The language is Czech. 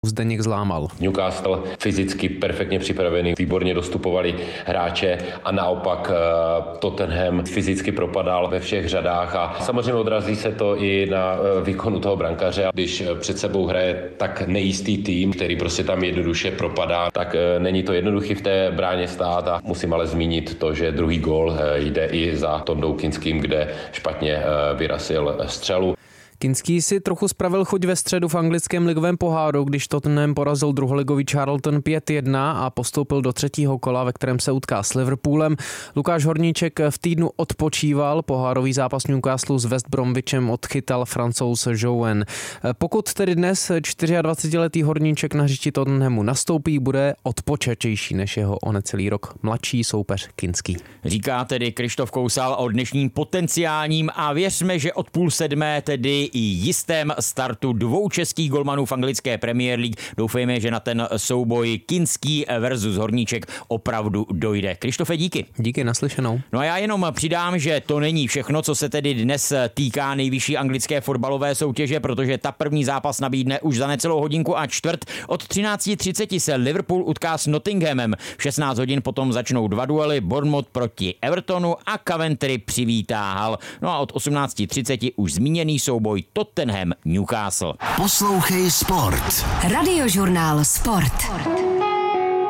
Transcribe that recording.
Zdeněk Zlámal. Newcastle fyzicky perfektně připravený, výborně dostupovali hráče a naopak Tottenham fyzicky propadal ve všech řadách a samozřejmě odrazí se to i na výkonu toho brankaře. Když před sebou hraje tak nejistý tým, který prostě tam jednoduše propadá, tak není to jednoduchý v té bráně stát a musím ale zmínit to, že druhý gól jde i za Tondou Kinským, kde špatně vyrazil střelu. Kinský si trochu spravil chuť ve středu v anglickém ligovém poháru, když Tottenham porazil druholigový Charlton 5-1 a postoupil do třetího kola, ve kterém se utká s Liverpoolem. Lukáš Horníček v týdnu odpočíval, pohárový zápas Newcastle s West Bromwichem odchytal Francouz Jouen. Pokud tedy dnes 24letý Horníček na hřišti Tottenhamu nastoupí, bude odpočatější než jeho o necelý rok mladší soupeř Kinský. Říká tedy Krištof Kousal o dnešním potenciálním a věřme, že od 6:30 tedy i jistém startu dvou českých golmanů v anglické Premier League. Doufejme, že na ten souboj Kinský versus Horníček opravdu dojde. Krištofe, díky. Díky, naslyšenou. No a já jenom přidám, že to není všechno, co se tedy dnes týká nejvyšší anglické fotbalové soutěže, protože ta první zápas nabídne už za necelou hodinku a čtvrt. Od 13:30 se Liverpool utká s Nottinghamem. V 16 hodin potom začnou dva duely, Bournemouth proti Evertonu a Coventry přivítá Hull. No a od 18:30 už zmíněný souboj Tottenham Newcastle. Poslouchej Sport. Radiožurnál Sport.